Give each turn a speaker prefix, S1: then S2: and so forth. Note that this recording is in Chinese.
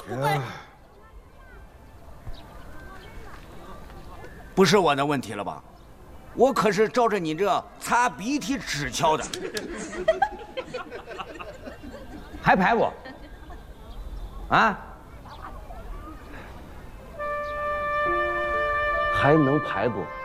S1: 不会。
S2: 不是我的问题了吧？我可是照着你这擦鼻涕纸敲的。
S3: 还排不？啊？
S4: 还能排不？